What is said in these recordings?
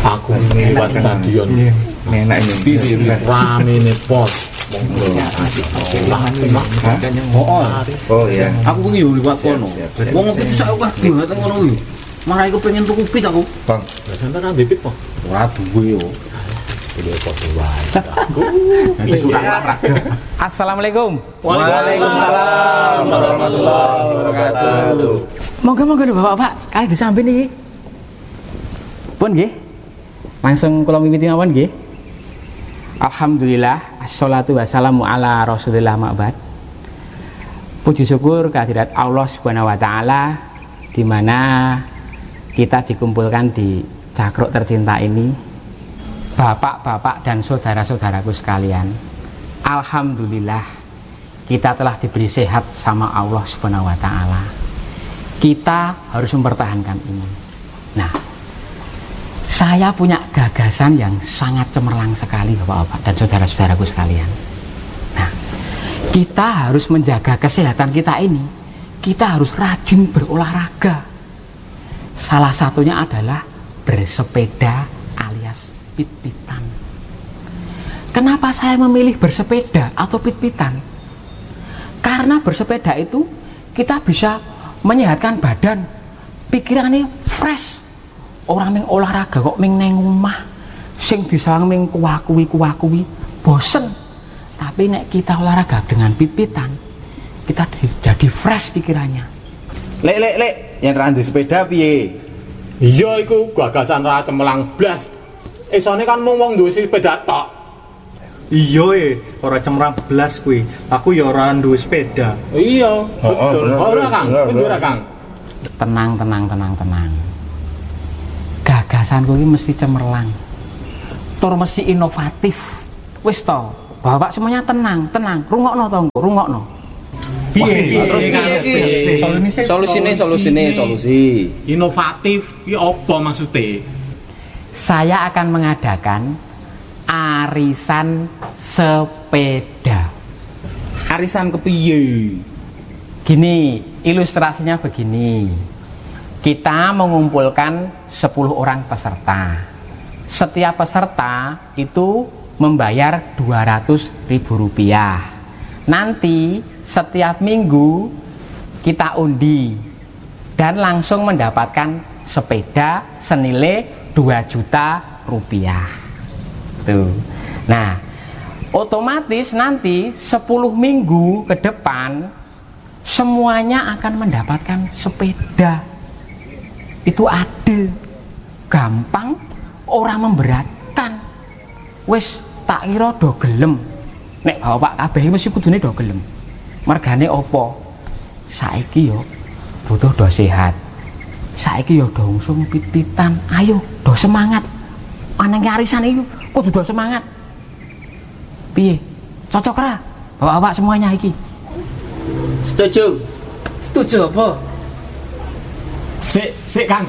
Aku lewat stadion. Enak ini. Rame nih pos. Oh iya. Aku kuwi yo liwat kono. Wong ngopi sak kabeh teng kono kuwi. Malah aku pengen tuku pit aku. Bang, Sampe kan bibit po. Ora duwe yo. Iki podo wae. Assalamualaikum. Waalaikumsalam warahmatullahi wabarakatuh. Moga-moga lho Bapak-bapak, kali disambi niki. Pun nggih. Langsung kula miwiti mawon nggih. Alhamdulillah, assalatu wassalamu ala Rasulillah ma'bad. Puji syukur kehadirat Allah Subhanahu wa taala di mana kita dikumpulkan di Cakruk tercinta ini. Bapak-bapak dan saudara-saudaraku sekalian, alhamdulillah kita telah diberi sehat sama Allah Subhanahu wa taala. Kita harus mempertahankan ini. Nah, saya punya gagasan yang sangat cemerlang sekali Bapak-bapak dan saudara-saudaraku sekalian. Nah, kita harus menjaga kesehatan kita ini. Kita harus rajin berolahraga. Salah satunya adalah bersepeda alias pit-pitan. Kenapa saya memilih bersepeda atau pit-pitan? Karena bersepeda itu kita bisa menyehatkan badan, pikirannya fresh. Orang ming olahraga kok ming neng omah, sing bisa ming kuwi bosen. Tapi nek kita olahraga dengan pit-pitan, kita jadi fresh pikirannya. Lek, yang randu sepeda piye? Iya iku gagasan ra cemelang blas. Esone kan mung wong duwe sepeda tok. Iya ora cemrang belas kuwi. Aku ya ora duwe sepeda. Iya, betul. Ora Kang, ora Kang. Tenang. Gagasanku ini mesti cemerlang, tur mesti inovatif. Wis to, Bapak semuanya tenang. Rungokno to, rungokno. Piye? Terus piye? Solusi. Inovatif iki apa maksudnya? Saya akan mengadakan arisan sepeda. Arisan kepiye? Gini, ilustrasinya begini. Kita mengumpulkan 10 orang peserta. Setiap peserta itu membayar Rp200.000. Nanti setiap minggu kita undi dan langsung mendapatkan sepeda senilai Rp2 juta. Tuh. Nah, otomatis nanti 10 minggu ke depan semuanya akan mendapatkan sepeda. Itu adil, gampang, orang memberatkan. Wis tak kira do gelem. Nek bapak kabeh mesti kudune do gelem. Mergane opo? Saiki yo butuh do sehat. Saiki yo do langsung pit-pitan. Ayo do semangat. Ana arisan iki kudu do semangat. Piye? Cocok ra? Bapak-bapak semuanya iki. Setuju apa? Sik Kang.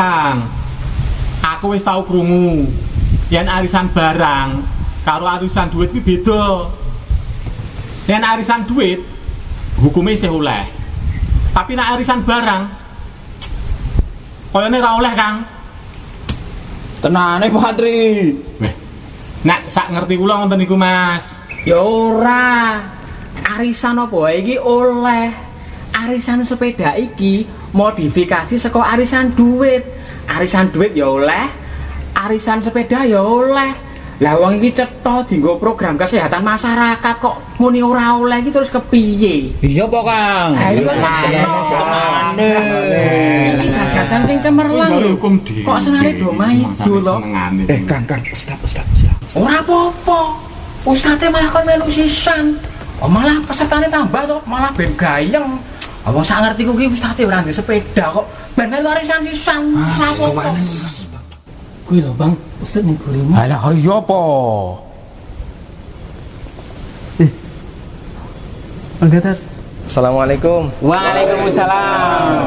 Aku wis tau krungu yen arisan barang karo arisan duit iki beda. Yen arisan duit hukume isih oleh. Tapi nek arisan barang koyone ra oleh, Kang. Tenane Pak Tri. Nek sak ngerti kula ngoten niku, Mas. Ya ora. Arisan apa wae iki oleh. Arisan sepeda iki modifikasi saka arisan duit. Arisan duit ya oleh, arisan sepeda ya oleh. Lah wong iki cetha dienggo program kesehatan masyarakat kok muni ora oleh iki terus kepiye? Iya apa Kang? Ayo tenane. Iki gagasan sing cemerlang lho. Kok senare do maido to? Kang, stop. Ora apa-apa. Ustate malah kon melu sisan. Oh, malah pesertane tambah to, malah ben gayeng. Wong sak ngerti ku ki ustate ora ndek sepeda kok. Ben melu arisan sisan. Apa? Kuwi lho Bang, ustaz ning gurimu. Alah iya apa? Anggatat. Assalamualaikum. Waalaikumsalam.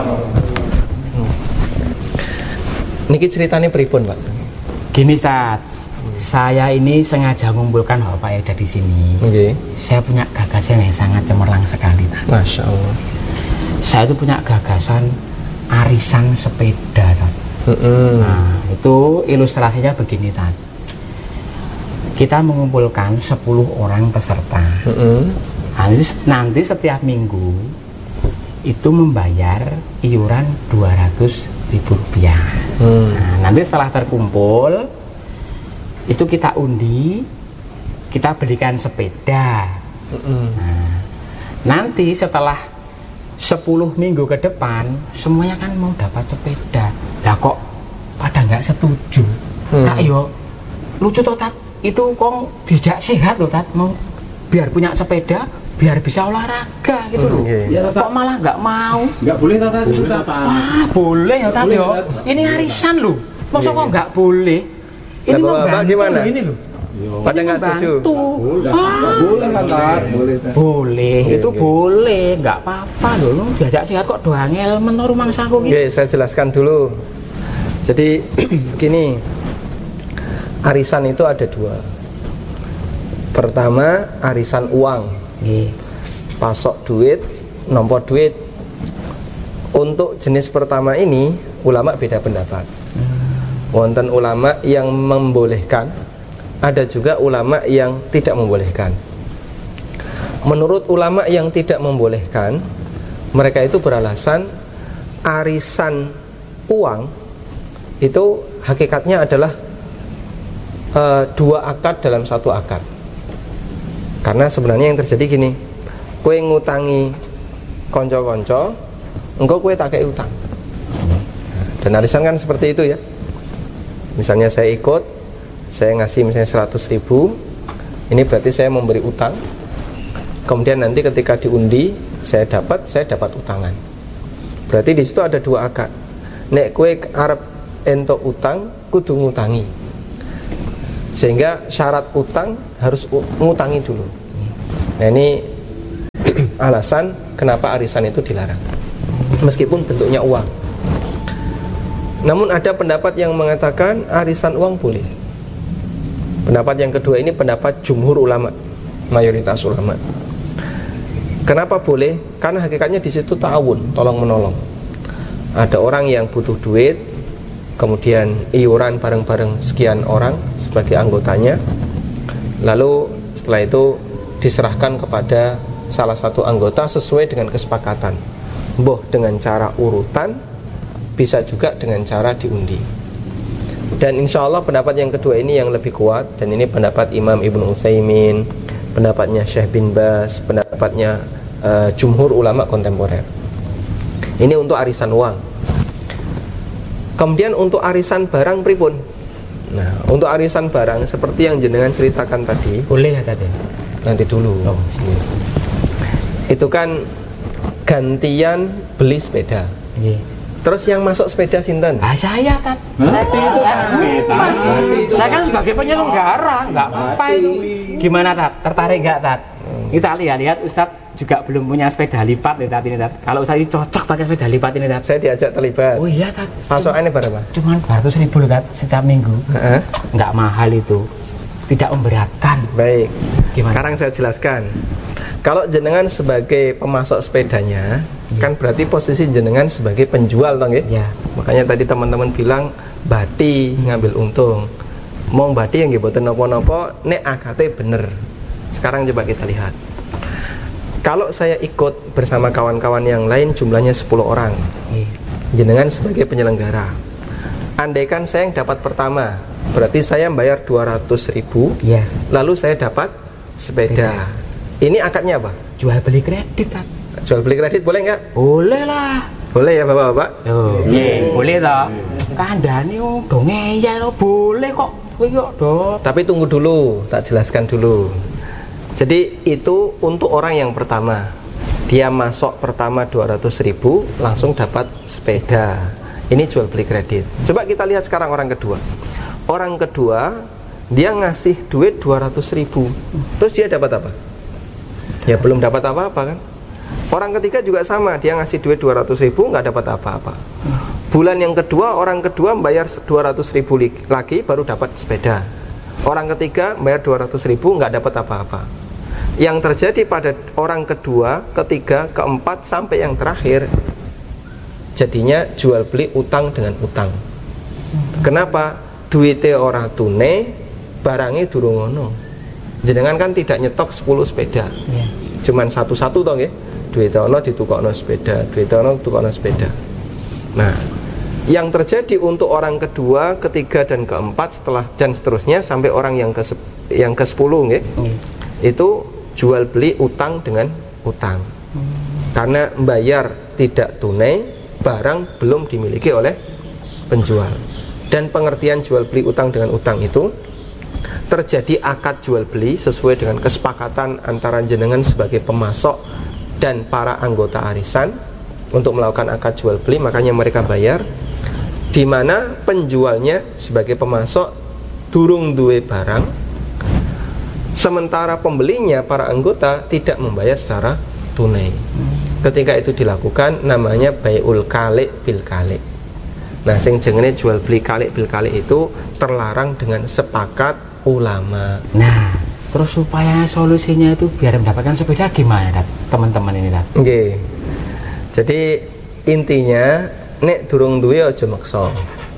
Niki ceritanya pripun, Pak? Gini, Ustaz. Saya ini sengaja mengumpulkan Bapak Eda di sini. Oke. Saya punya gagasan yang sangat cemerlang sekali, Ustaz. Masya Allah. Saya itu punya gagasan arisan sepeda, Ustaz. Nah, Itu ilustrasinya begini Tan. Kita mengumpulkan 10 orang peserta. Nanti setiap minggu itu membayar iuran Rp200.000. Nah, nanti setelah terkumpul itu kita undi, kita belikan sepeda. Nah, nanti setelah 10 minggu ke depan semuanya kan mau dapat sepeda. Lah kok pada nggak setuju? Nah, yo lucu toh Tat, itu kong dijak sehat loh Tat, mau biar punya sepeda biar bisa olahraga gitu loh. Ya, kok malah nggak mau? Nggak boleh Tat. Wah, boleh ya Tat yo. Ini arisan loh. Masa kok nggak boleh? Ini membantu gimana? Ini loh. Pada nggak setuju? Boleh kan Tat? Boleh, itu boleh, nggak apa-apa loh. Lu diajak sehat kok doangel menur rumangsaku gitu. Oke, saya jelaskan dulu. Jadi begini, arisan itu ada dua. Pertama, arisan uang, pasok duit, nomor duit. Untuk jenis pertama ini, ulama beda pendapat. Wonten ulama yang membolehkan, ada juga ulama yang tidak membolehkan. Menurut ulama yang tidak membolehkan, mereka itu beralasan arisan uang itu hakikatnya adalah dua akad dalam satu akad. Karena sebenarnya yang terjadi gini, kue ngutangi konco-konco, engkau kue tak kayak utang. Dan arisan kan seperti itu ya. Misalnya saya ikut, saya ngasih misalnya 100.000, ini berarti saya memberi utang. Kemudian nanti ketika diundi, saya dapat utangan. Berarti di situ ada dua akad. Nek kue arep entuk utang, kudu ngutangi. Sehingga syarat utang harus ngutangi dulu. Nah ini alasan kenapa arisan itu dilarang, meskipun bentuknya uang. Namun ada pendapat yang mengatakan arisan uang boleh. Pendapat yang kedua ini pendapat jumhur ulama, mayoritas ulama. Kenapa boleh? Karena hakikatnya di situ ta'awun, tolong menolong. Ada orang yang butuh duit, kemudian iuran bareng-bareng sekian orang sebagai anggotanya, lalu setelah itu diserahkan kepada salah satu anggota sesuai dengan kesepakatan, boh dengan cara urutan, bisa juga dengan cara diundi. Dan insya Allah pendapat yang kedua ini yang lebih kuat, dan ini pendapat Imam Ibnu Utsaimin, pendapatnya Syekh bin Baz, pendapatnya jumhur ulama kontemporer. Ini untuk arisan uang. Kemudian untuk arisan barang pripun? Nah, untuk arisan barang seperti yang jenengan ceritakan tadi, Boleh ya tadi? nanti dulu. Itu kan gantian beli sepeda. Terus yang masuk sepeda sinten? Saya Tat. Saya kan sebagai penyelenggara, nggak apa itu. Gimana Tat? Tertarik nggak Tat? Kita lihat Ustadz juga belum punya sepeda lipat nih Tat ini Tat. Kalau saya cocok pakai sepeda lipat ini Tat. Saya diajak terlibat. Oh iya Tat. Pasokannya berapa? Cuman 200.000 loh Tat setiap minggu. Nggak mahal itu. Tidak memberatkan. Baik. Gimana? Sekarang saya jelaskan. Kalau jenengan sebagai pemasok sepedanya, kan berarti posisi jenengan sebagai penjual toh nggih? Ya. Makanya tadi teman-teman bilang bati ngambil untung. Mau bati yang nggih boten napa-napa nek akate bener. Sekarang coba kita lihat. Kalau saya ikut bersama kawan-kawan yang lain jumlahnya 10 orang. Jenengan sebagai penyelenggara. Andaikan saya yang dapat pertama, berarti saya bayar 200.000. Ya. Lalu saya dapat sepeda. Ini akadnya apa? Jual beli kredit Tat. Jual beli kredit boleh nggak? Boleh lah. Boleh ya bapak-bapak? Oh, boleh toh. Kandhane dong ya boleh kok. Kowe kok do. Tapi tunggu dulu, tak jelaskan dulu. Jadi itu untuk orang yang pertama. Dia masuk pertama 200.000, langsung dapat sepeda. Ini jual beli kredit. Coba kita lihat sekarang orang kedua. Orang kedua, dia ngasih duit 200.000. Terus dia dapat apa? Ya belum dapat apa-apa kan. Orang ketiga juga sama, dia ngasih duit 200.000, nggak dapat apa-apa. Bulan yang kedua, orang kedua bayar 200.000 lagi, baru dapat sepeda. Orang ketiga bayar 200.000, nggak dapat apa-apa. Yang terjadi pada orang kedua, ketiga, keempat, sampai yang terakhir, jadinya jual beli utang dengan utang. Kenapa? Duite ora tunai, barangnya durung ono. Jenengan kan tidak nyetok 10 sepeda. Cuman satu-satu toh nggih. Duite ono ditukokno sepeda, duite ono ditukokno sepeda. Nah, yang terjadi untuk orang kedua, ketiga dan keempat setelah dan seterusnya sampai orang yang ke-10 nggih. Itu jual beli utang dengan utang. Karena membayar tidak tunai, barang belum dimiliki oleh penjual. Dan pengertian jual beli utang dengan utang itu terjadi akad jual beli sesuai dengan kesepakatan antara jenengan sebagai pemasok dan para anggota arisan untuk melakukan akad jual beli, makanya mereka bayar, di mana penjualnya sebagai pemasok durung duwe barang, sementara pembelinya para anggota tidak membayar secara tunai. Ketika itu dilakukan namanya bai'ul kali' bil kali'. Nah, sing jenenge jual beli kali' bil kali' itu terlarang dengan sepakat ulama. Nah, terus supaya solusinya itu biar mendapatkan sepeda gimana, Dat? Teman-teman ini, Dat? Nggih. Jadi intinya nek durung duwe aja maksa.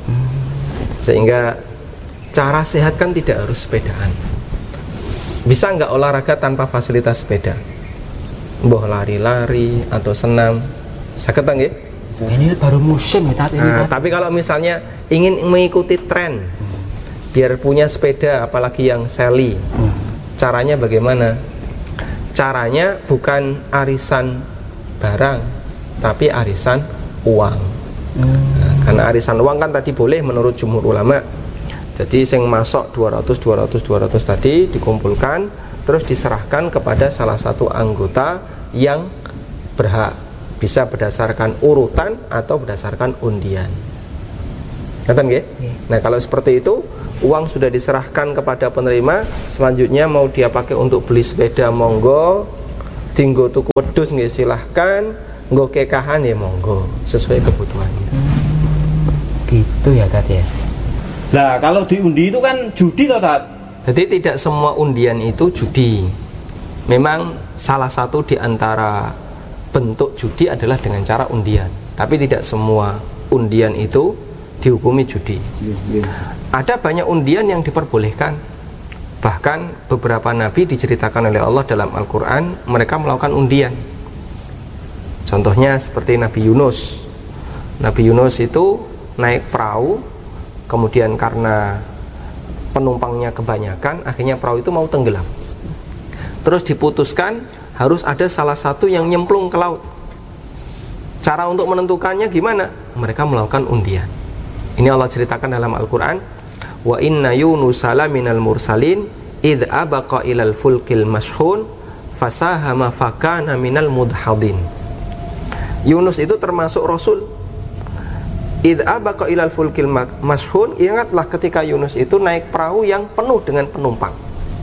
Sehingga cara sehat kan tidak harus sepedaan. Bisa nggak olahraga tanpa fasilitas sepeda? Mbah lari-lari atau senam, saged nggih? Ini baru musim ya, ini. Nah, tapi kalau misalnya ingin mengikuti tren, biar punya sepeda, apalagi yang Sally, caranya bagaimana? Caranya bukan arisan barang, tapi arisan uang. Nah, karena arisan uang kan tadi boleh menurut jumhur ulama. Jadi sing masuk 200 tadi dikumpulkan, terus diserahkan kepada salah satu anggota yang berhak. Bisa berdasarkan urutan atau berdasarkan undian. Ngerti nggih? Nah, kalau seperti itu, uang sudah diserahkan kepada penerima, selanjutnya mau dia pakai untuk beli sepeda monggo, dinggo tuku wedhus nggih silahkan, nggo kekahan ya monggo, sesuai kebutuhannya. Gitu ya, Dat ya. Nah, kalau diundi itu kan judi toh, Dat? Jadi tidak semua undian itu judi. Memang salah satu di antara bentuk judi adalah dengan cara undian, tapi tidak semua undian itu dihukumi judi. Ada banyak undian yang diperbolehkan. Bahkan beberapa nabi diceritakan oleh Allah dalam Al-Quran, mereka melakukan undian. Contohnya seperti Nabi Yunus. Nabi Yunus itu naik perahu, kemudian karena penumpangnya kebanyakan, akhirnya perahu itu mau tenggelam. Terus diputuskan harus ada salah satu yang nyemplung ke laut. Cara untuk menentukannya gimana? Mereka melakukan undian. Ini Allah ceritakan dalam Al-Quran, wa inna yunusala minal mursalin idh abaqa ilal fulkil mashhun fasahama fakana minal mudhadin. Yunus itu termasuk Rasul. Idh abaqa ilal fulkil mashhun, ingatlah ketika Yunus itu naik perahu yang penuh dengan penumpang.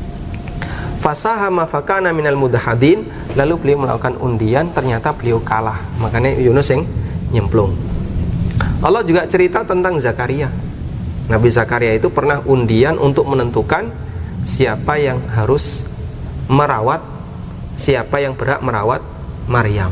Fasahama fakana minal mudhadin, lalu beliau melakukan undian, ternyata beliau kalah, makanya Yunus yang nyemplung. Allah juga cerita tentang Zakaria. Nabi Zakaria itu pernah undian untuk menentukan siapa yang harus merawat, siapa yang berhak merawat Maryam.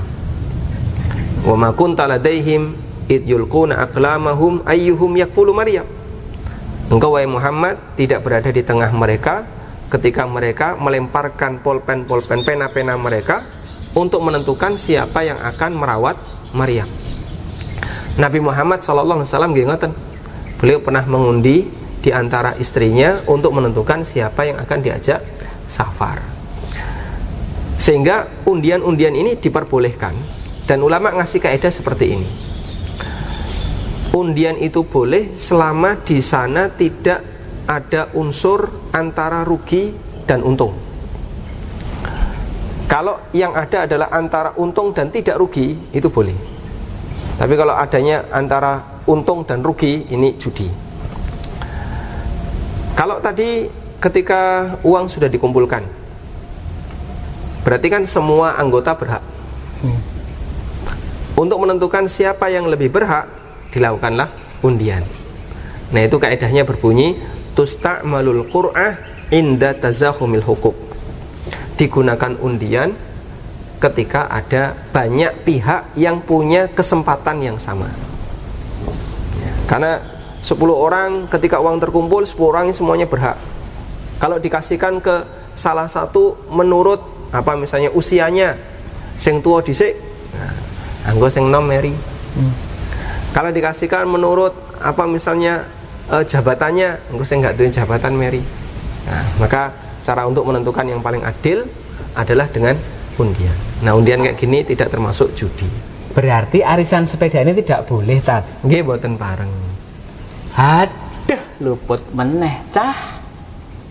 Wa ma kunta ladaihim id yulquna aqlamahum ayyuhum yakfulu Maryam. Engkau wahai Muhammad tidak berada di tengah mereka ketika mereka melemparkan pulpen-pulpen, pena-pena mereka untuk menentukan siapa yang akan merawat Maryam. Nabi Muhammad SAW ngoten. Beliau pernah mengundi di antara istrinya untuk menentukan siapa yang akan diajak safar. Sehingga undian-undian ini diperbolehkan, dan ulama ngasih kaidah seperti ini. Undian itu boleh selama di sana tidak ada unsur antara rugi dan untung. Kalau yang ada adalah antara untung dan tidak rugi, itu boleh. Tapi kalau adanya antara untung dan rugi, ini judi. Kalau tadi ketika uang sudah dikumpulkan, berarti kan semua anggota berhak. Untuk menentukan siapa yang lebih berhak, dilakukanlah undian. Nah, itu kaidahnya berbunyi tusta'malul qur'ah inda tazahumil hukuk. Digunakan undian ketika ada banyak pihak yang punya kesempatan yang sama. Karena 10 orang ketika uang terkumpul 10 orang ini semuanya berhak. Kalau dikasihkan ke salah satu menurut apa misalnya usianya, sing tua dhisik, nah, anggo sing nom meri. Kalau dikasihkan menurut apa misalnya jabatannya, anggo sing gak duwe jabatan meri. Nah, maka cara untuk menentukan yang paling adil adalah dengan undian. Nah, undian kayak gini tidak termasuk judi. Berarti arisan sepeda ini tidak boleh, Tat? Nggih, boten pareng. Aduh, luput meneh, Cah.